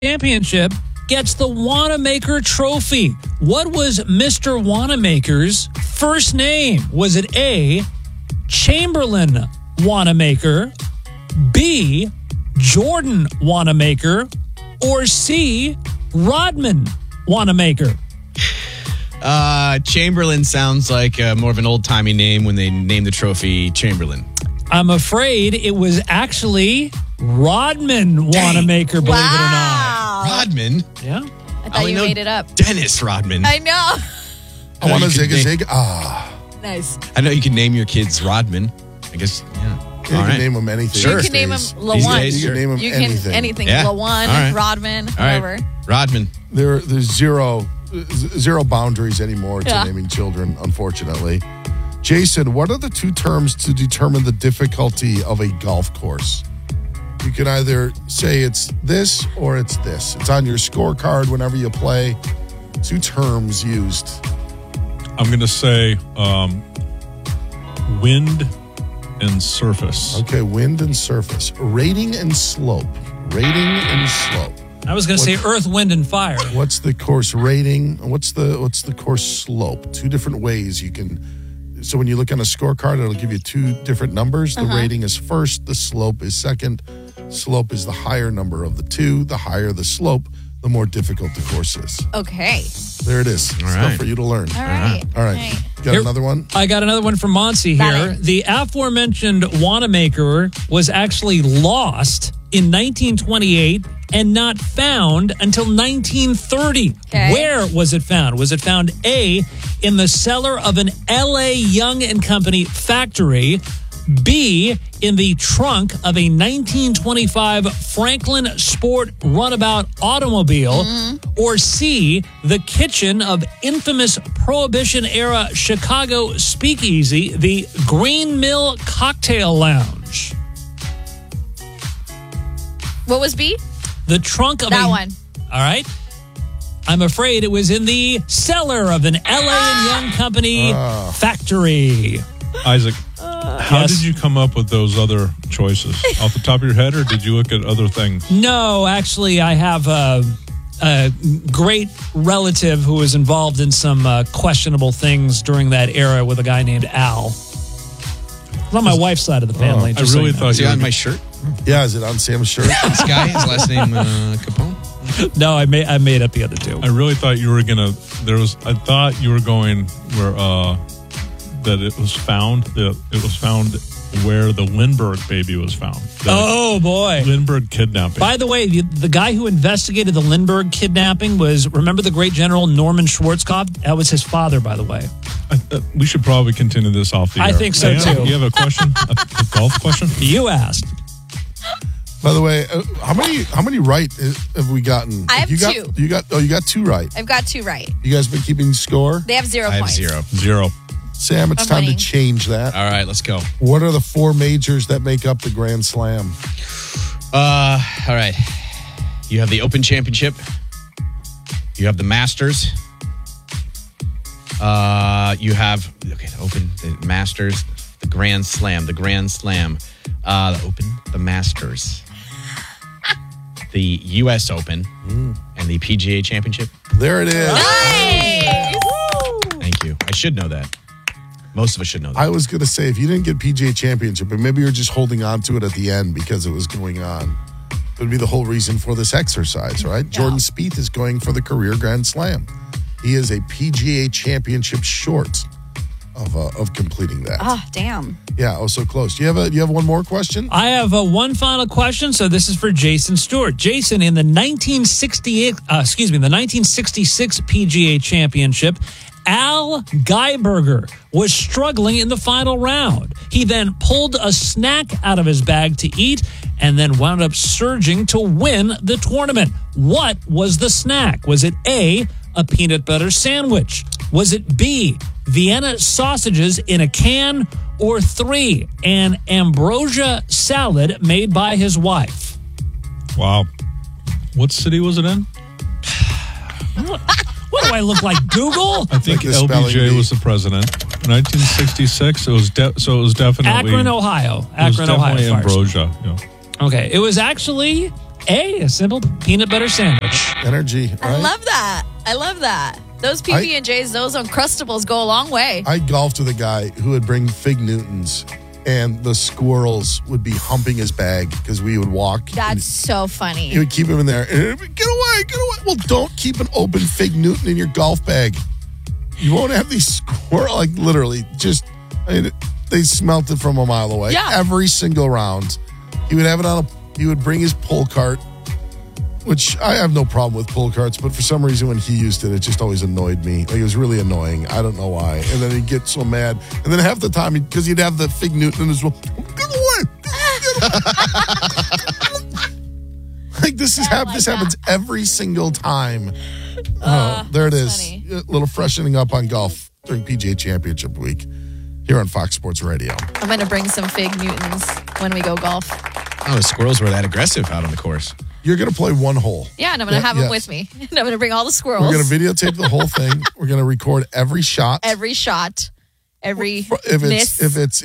Championship gets the Wanamaker Trophy. What was Mr. Wanamaker's first name? Was it A, Chamberlain Wanamaker, B, Jordan Wanamaker, or C, Rodman Wanamaker? Chamberlain sounds like more of an old-timey name when they named the trophy Chamberlain. I'm afraid it was actually Rodman Wanamaker, believe it or not. Rodman? Yeah. I thought you made it up. Dennis Rodman. I know. I want to zig. Nice. I know you can name your kids Rodman. I guess, yeah. You can name them anything. Sure. You can name them LaJuan. You can name them anything. Yeah. LaJuan, All right. Rodman, All right. whatever. Rodman. There's zero boundaries anymore to naming children, unfortunately. Jason, what are the two terms to determine the difficulty of a golf course? You can either say it's this or it's this. It's on your scorecard whenever you play. Two terms used. I'm going to say wind and surface. Okay, wind and surface. Rating and slope. I was going to say earth, wind, and fire. What's the course rating? What's the course slope? Two different ways you can. So when you look on a scorecard, it'll give you two different numbers. The rating is first. The slope is second. Slope is the higher number of the two. The higher the slope, the more difficult the course is. Okay. There it is. Stuff right. for you to learn. All right. All right. Got Here- another one? I got another one from Monsi Got here. it. The aforementioned Wanamaker was actually lost in 1928 and not found until 1930. Okay. Where was it found? Was it found A, in the cellar of an L.A. Young and Company factory, B, in the trunk of a 1925 Franklin Sport runabout automobile, or C, the kitchen of infamous Prohibition-era Chicago speakeasy, the Green Mill Cocktail Lounge? What was B? The trunk of That a... one. All right. I'm afraid it was in the cellar of an L.A. and Young Company factory. Isaac, how Yes. did you come up with those other choices? Off the top of your head, or did you look at other things? No, actually, I have a great relative who was involved in some questionable things during that era with a guy named Al. It's on my wife's side of the family. I just so really you know. thought Is he you were on my shirt? Yeah, is it on Sam's shirt? This guy, his last name Capone? No, I made up the other two. I really thought you were gonna. I thought you were going where that it was found. That it was found where the Lindbergh baby was found. Oh boy! Lindbergh kidnapping. By the way, the guy who investigated the Lindbergh kidnapping was, remember the great general Norman Schwarzkopf? That was his father, by the way. We should probably continue this off the air. I think so, Dan, too. You have a question? a golf question? You asked. By the way, how many right have we gotten? I have you got, two. You got two right. I've got two right. You guys been keeping score? They have 0 I have points. 0. 0. Sam, it's I'm time winning. to change that. All right, let's go. What are the four majors that make up the Grand Slam? All right. You have the Open Championship. You have the Masters. You have the Open, the Masters, the Grand Slam, the Open, the Masters, the U.S. Open, and the PGA Championship. There it is. Nice! Thank you. I should know that. Most of us should know that. I was going to say, if you didn't get PGA Championship, but maybe you're just holding on to it at the end because it was going on, it would be the whole reason for this exercise, right? Jordan Spieth is going for the career Grand Slam. He is a PGA Championship short of completing that. Oh, damn. Yeah, oh, so close. Do you have one more question? I have one final question. So this is for Jason Stewart. Jason, in the 1966 PGA Championship, Al Geiberger was struggling in the final round. He then pulled a snack out of his bag to eat and then wound up surging to win the tournament. What was the snack? Was it A, a peanut butter sandwich? Was it B, Vienna sausages in a can? Or 3, an ambrosia salad made by his wife? Wow. What city was it in? What do I look like, Google? I think Like the spelling LBJ bee. was the president. 1966. It was so it was definitely Akron, Ohio. It was Akron, Ohio. definitely Firestone. ambrosia. Yeah. Okay, it was actually A simple peanut butter sandwich. Energy, right? I love that. I love that. Those PB&Js, those Uncrustables go a long way. I golfed with a guy who would bring Fig Newtons, and the squirrels would be humping his bag because we would walk. That's so funny. He would keep him in there. And he'd be, get away, get away. Well, don't keep an open Fig Newton in your golf bag. You won't have these squirrels, like literally, just, they smelt it from a mile away. Yeah. Every single round. He would have it he would bring his pull cart, which I have no problem with pull carts, but for some reason when he used it, it just always annoyed me. Like, it was really annoying. I don't know why. And then he'd get so mad. And then half the time, because he'd have the Fig Newton in his well, get away. Like, this happens every single time. There it is. funny. A little freshening up on golf during PGA Championship week here on Fox Sports Radio. I'm going to bring some Fig Newtons when we go golf. Oh, the squirrels were that aggressive out on the course. You're going to play one hole. Yeah, and I'm going to have them with me. And I'm going to bring all the squirrels. We're going to videotape the whole thing. We're going to record every shot. Every shot. Every If miss.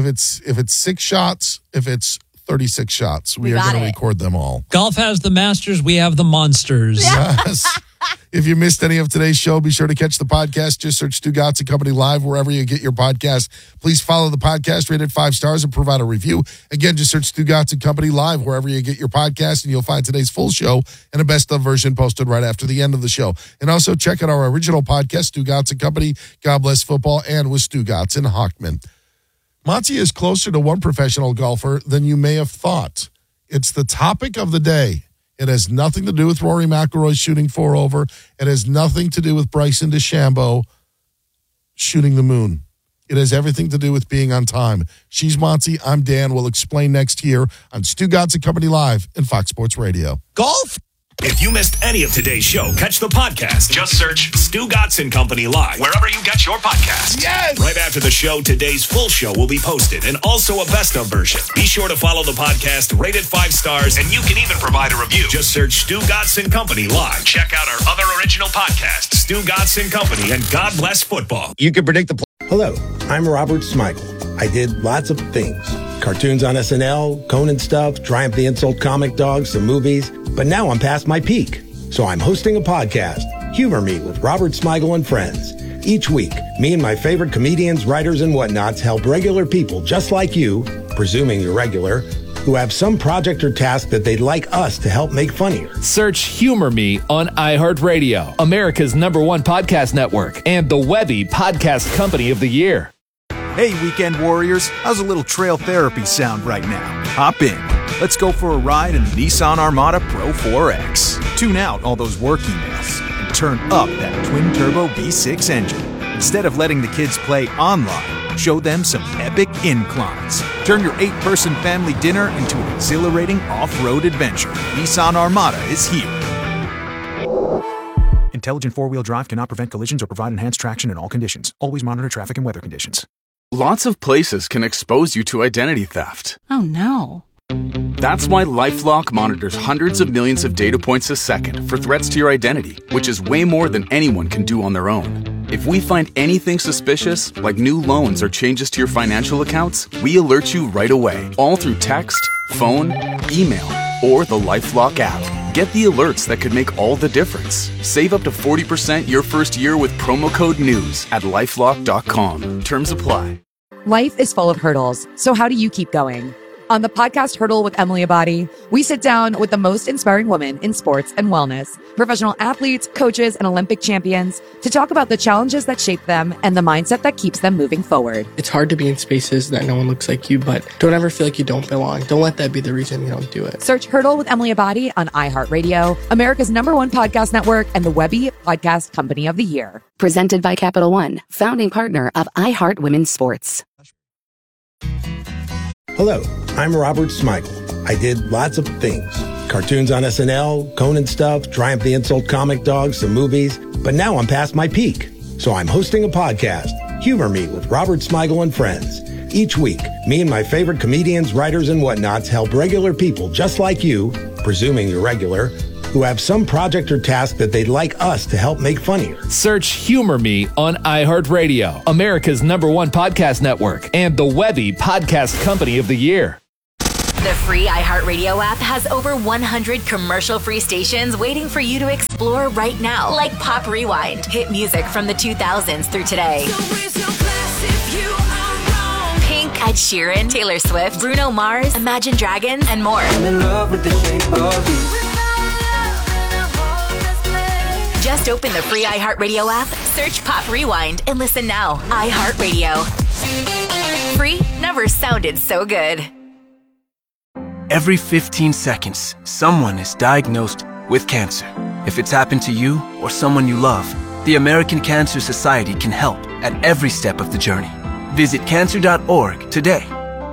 it's 6 shots, if it's 36 shots, we are got going to it. record them all. Golf has the Masters. We have the Monsters. Yes. If you missed any of today's show, be sure to catch the podcast. Just search Stu Gatz and Company Live wherever you get your podcast. Please follow the podcast, rate it 5 stars, and provide a review. Again, just search Stu Gatz and Company Live wherever you get your podcast, and you'll find today's full show and a best-of version posted right after the end of the show. And also check out our original podcast, Stu Gatz and Company, God Bless Football, and with Stu Gatz and Hockman. Monty is closer to one professional golfer than you may have thought. It's the topic of the day. It has nothing to do with Rory McIlroy shooting 4 over. It has nothing to do with Bryson DeChambeau shooting the moon. It has everything to do with being on time. She's Monty. I'm Dan. We'll explain next here on Stu Gatz and Company Live and Fox Sports Radio. Golf? If you missed any of today's show, catch the podcast. Just search Stu Gatz and Company Live wherever you get your podcasts. Yes! Right after the show, today's full show will be posted and also a best-of version. Be sure to follow the podcast, rate it 5 stars, and you can even provide a review. Just search Stu Gatz and Company Live. Check out our other original podcasts, Stu Gatz and Company and God Bless Football. You can predict the Hello, I'm Robert Smigel. I did lots of things. Cartoons on SNL, Conan stuff, Triumph the Insult comic dogs, some movies. But now I'm past my peak. So I'm hosting a podcast, Humor Me with Robert Smigel and Friends. Each week, me and my favorite comedians, writers, and whatnots help regular people just like you, presuming you're regular, who have some project or task that they'd like us to help make funnier. Search Humor Me on iHeartRadio, America's #1 podcast network, and the Webby Podcast Company of the Year. Hey, weekend warriors, how's a little trail therapy sound right now? Hop in. Let's go for a ride in the Nissan Armada Pro 4X. Tune out all those work emails and turn up that twin-turbo V6 engine. Instead of letting the kids play online, show them some epic inclines. Turn your 8-person family dinner into an exhilarating off-road adventure. Nissan Armada is here. Intelligent four-wheel drive cannot prevent collisions or provide enhanced traction in all conditions. Always monitor traffic and weather conditions. Lots of places can expose you to identity theft. Oh no. That's why LifeLock monitors hundreds of millions of data points a second for threats to your identity, which is way more than anyone can do on their own. If we find anything suspicious, like new loans or changes to your financial accounts, we alert you right away, all through text, phone, email, or the LifeLock app. Get the alerts that could make all the difference. Save up to 40% your first year with promo code NEWS at LifeLock.com. Terms apply. Life is full of hurdles, so how do you keep going? On the podcast Hurdle with Emily Abadi, we sit down with the most inspiring women in sports and wellness, professional athletes, coaches, and Olympic champions to talk about the challenges that shape them and the mindset that keeps them moving forward. It's hard to be in spaces that no one looks like you, but don't ever feel like you don't belong. Don't let that be the reason you don't do it. Search Hurdle with Emily Abadi on iHeartRadio, America's #1 podcast network, and the Webby Podcast Company of the Year. Presented by Capital One, founding partner of iHeart Women's Sports. Hello, I'm Robert Smigel. I did lots of things. Cartoons on SNL, Conan stuff, Triumph the Insult comic dogs, some movies. But now I'm past my peak. So I'm hosting a podcast, Humor Me with Robert Smigel and Friends. Each week, me and my favorite comedians, writers, and whatnots help regular people just like you, presuming you're regular, who have some project or task that they'd like us to help make funnier. Search Humor Me on iHeartRadio, America's #1 podcast network, and the Webby Podcast Company of the Year. The free iHeartRadio app has over 100 commercial-free stations waiting for you to explore right now, like Pop Rewind, hit music from the 2000s through today. Pink, Ed Sheeran, Taylor Swift, Bruno Mars, Imagine Dragons, and more. I'm in love with the shape of you. Just open the free iHeartRadio app, search Pop Rewind, and listen now. iHeartRadio. Free never sounded so good. Every 15 seconds, someone is diagnosed with cancer. If it's happened to you or someone you love, the American Cancer Society can help at every step of the journey. Visit cancer.org today.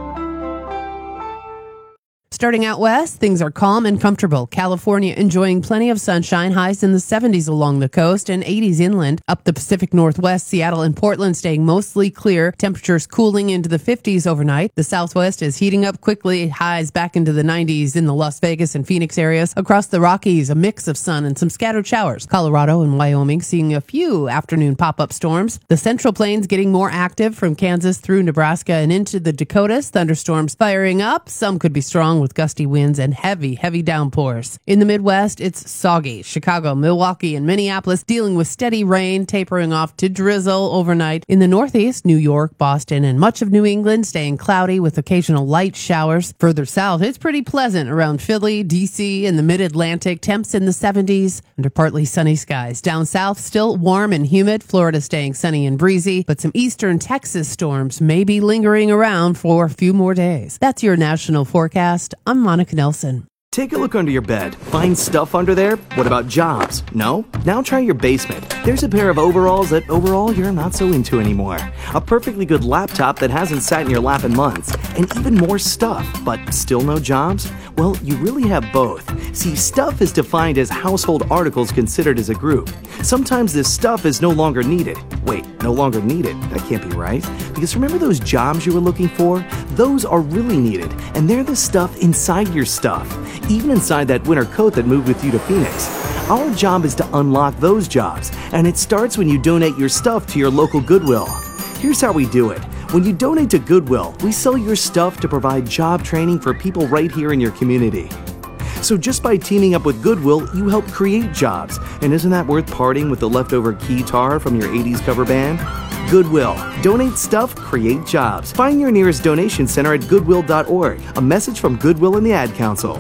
Starting out west, things are calm and comfortable. California enjoying plenty of sunshine, highs in the 70s along the coast and 80s inland. Up the Pacific Northwest, Seattle and Portland staying mostly clear. Temperatures cooling into the 50s overnight. The Southwest is heating up quickly, highs back into the 90s in the Las Vegas and Phoenix areas. Across the Rockies, a mix of sun and some scattered showers. Colorado and Wyoming seeing a few afternoon pop-up storms. The Central Plains getting more active from Kansas through Nebraska and into the Dakotas. Thunderstorms firing up. Some could be strong with gusty winds and heavy downpours. In the Midwest, it's soggy. Chicago, Milwaukee, and Minneapolis dealing with steady rain, tapering off to drizzle overnight. In the Northeast, New York, Boston, and much of New England staying cloudy with occasional light showers. Further south, it's pretty pleasant around Philly, D.C., and the Mid-Atlantic. Temps in the 70s under partly sunny skies. Down south, still warm and humid. Florida staying sunny and breezy, but some eastern Texas storms may be lingering around for a few more days. That's your national forecast. I'm Monica Nelson. Take a look under your bed. Find stuff under there? What about jobs? No? Now try your basement. There's a pair of overalls that overall you're not so into anymore. A perfectly good laptop that hasn't sat in your lap in months. And even more stuff, but still no jobs? Well, you really have both. See, stuff is defined as household articles considered as a group. Sometimes this stuff is no longer needed. Wait, no longer needed? That can't be right. Because remember those jobs you were looking for? Those are really needed, and they're the stuff inside your stuff. Even inside that winter coat that moved with you to Phoenix. Our job is to unlock those jobs, and it starts when you donate your stuff to your local Goodwill. Here's how we do it. When you donate to Goodwill, we sell your stuff to provide job training for people right here in your community. So just by teaming up with Goodwill, you help create jobs. And isn't that worth parting with the leftover keytar from your 80s cover band? Goodwill. Donate stuff, create jobs. Find your nearest donation center at goodwill.org. A message from Goodwill and the Ad Council.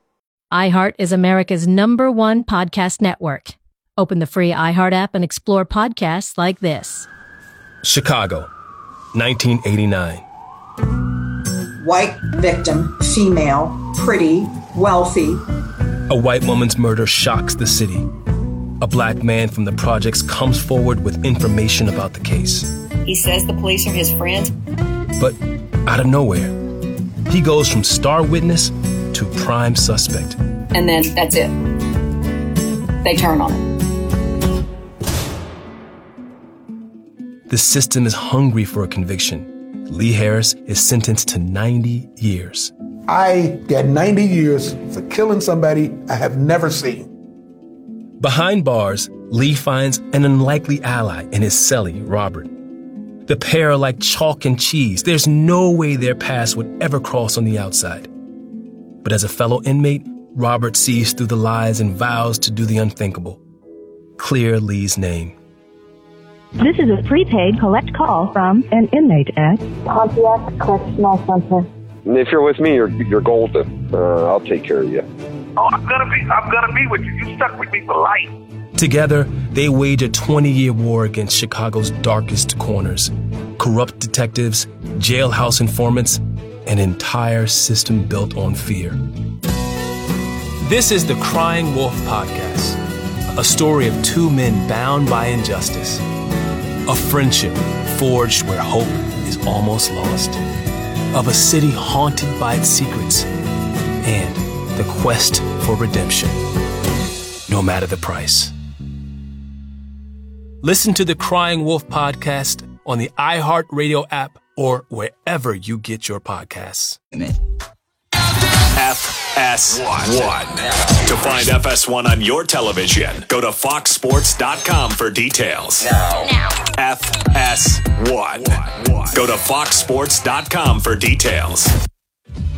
iHeart is America's #1 podcast network. Open the free iHeart app and explore podcasts like this. Chicago, 1989. White victim, female, pretty, wealthy. A white woman's murder shocks the city. A black man from the projects comes forward with information about the case. He says the police are his friends. But out of nowhere, he goes from star witness to prime suspect. And then that's it. They turn on him. The system is hungry for a conviction. Lee Harris is sentenced to 90 years. I got 90 years for killing somebody I have never seen. Behind bars, Lee finds an unlikely ally in his cellie, Robert. The pair are like chalk and cheese. There's no way their paths would ever cross on the outside. But as a fellow inmate, Robert sees through the lies and vows to do the unthinkable. Clear Lee's name. This is a prepaid collect call from an inmate at Pontiac Correctional Center. If you're with me, you're golden. I'll take care of you. Oh, I'm gonna be with you. You stuck with me for life. Together, they wage a 20-year war against Chicago's darkest corners. Corrupt detectives, jailhouse informants, an entire system built on fear. This is the Crying Wolf Podcast, a story of two men bound by injustice. A friendship forged where hope is almost lost. Of a city haunted by its secrets. And the quest for redemption, no matter the price. Listen to the Crying Wolf Podcast on the iHeartRadio app or wherever you get your podcasts. FS1. To find FS1 on your television, go to foxsports.com for details. Now. FS1. Go to foxsports.com for details.